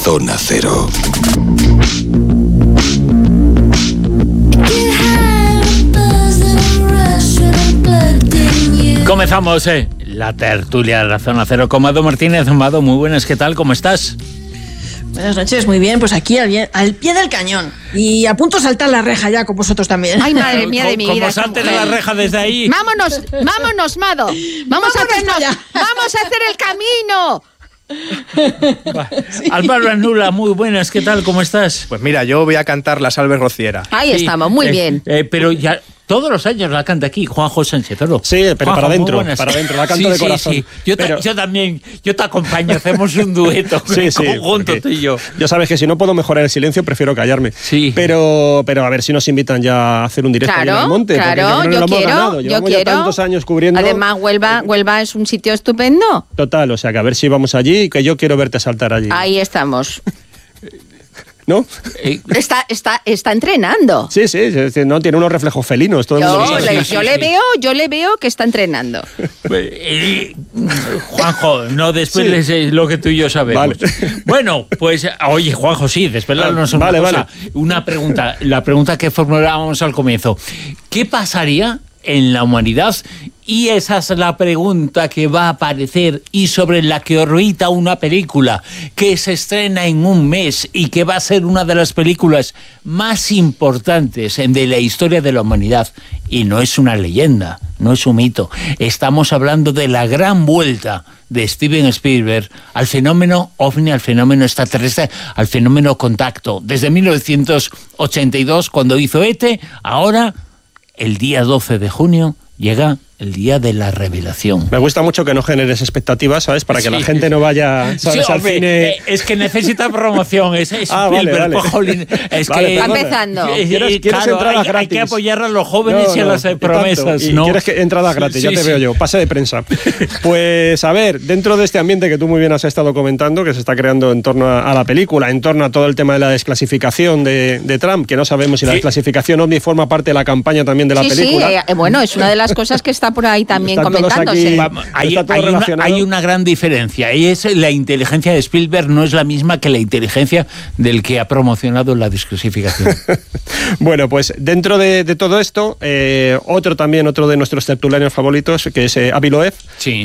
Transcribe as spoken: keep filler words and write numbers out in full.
Zona Cero. Comenzamos eh, la tertulia de la Zona Cero con Mado Martínez. Mado, muy buenas, ¿qué tal? ¿Cómo estás? Buenas noches, muy bien, pues aquí al, al pie del cañón. Y a punto de saltar la reja ya, con vosotros también. Ay, madre mía de mi vida. Como saltes de la reja desde ahí. Vámonos, vámonos, Mado. Vamos Vámonos a hacernos, allá. vamos a hacer el camino. Sí. Álvaro Anula, muy buenas, ¿qué tal? ¿Cómo estás? Pues mira, yo voy a cantar la Salve Rociera. Ahí Sí, estamos, muy eh, bien. eh, pero ya todos los años la canta aquí Juanjo Sánchez Oro. Sí, pero Juanjo, para muy adentro, buenas. para adentro, la canto Sí, de sí, corazón. sí. Yo, ta- Pero- yo también, yo te acompaño, hacemos un dueto Sí, sí, conjunto porque tú y yo. Ya sabes que si no puedo mejorar el silencio, prefiero callarme. Sí. Pero, pero a ver si nos invitan ya a hacer un directo Claro, allí en el monte. porque claro, creo que yo lo hemos quiero, ganado. yo Llevamos ya quiero. tantos años cubriendo. Además, Huelva, Huelva es un sitio estupendo. Total, o sea que a ver si vamos allí, que yo quiero verte saltar allí. Ahí estamos. ¿No? Eh, Está, está, está entrenando. Sí, sí, sí, sí, no, tiene unos reflejos felinos. Todo el mundo lo Yo, sabe. le, sí, yo sí, le sí. veo, yo le veo que está entrenando. Eh, Juanjo, no desveles eh, lo que tú y yo sabemos. Vale. Bueno, pues, oye, Juanjo, sí, desvelarnos una Vale, cosa. vale. Una pregunta, la pregunta que formulábamos al comienzo. ¿Qué pasaría en la humanidad? Y esa es la pregunta que va a aparecer y sobre la que orbita una película que se estrena en un mes y que va a ser una de las películas más importantes de la historia de la humanidad. Y no es una leyenda, no es un mito. Estamos hablando de la gran vuelta de Steven Spielberg al fenómeno ovni, al fenómeno extraterrestre, al fenómeno contacto. Desde mil novecientos ochenta y dos, cuando hizo E T, ahora, el día doce de junio, llega el día de la revelación. Me gusta mucho que no generes expectativas, ¿sabes? Para que Sí. la gente no vaya, ¿sabes? Sí, al hombre, cine. eh, es que necesita promoción, es, es Ah, vale, Spielberg, vale. jolín, es Vale, que Está perdona. empezando. Eh, ¿Quieres- eh, quieres claro, entradas hay, hay gratis? que apoyar a los jóvenes No, y a no, las eh, y tanto. promesas, Y ¿no? quieres que entradas gratis, Sí, ya te sí. veo yo, pase de prensa. Pues a ver, dentro de este ambiente que tú muy bien has estado comentando, que se está creando en torno a, a la película, en torno a todo el tema de la desclasificación de, de Trump, que no sabemos si la Sí. desclasificación ovni forma parte de la campaña también de la Sí, película. sí, eh, bueno, es una de las cosas que está por ahí también Están todos comentándose. aquí. Vamos, hay, Está todo hay una, relacionado. hay una gran diferencia y es la inteligencia de Spielberg no es la misma que la inteligencia del que ha promocionado la desclasificación. Bueno, pues dentro de, de todo esto, eh, otro también, otro de nuestros tertulianos favoritos, que es eh, Avi Loeb, Sí.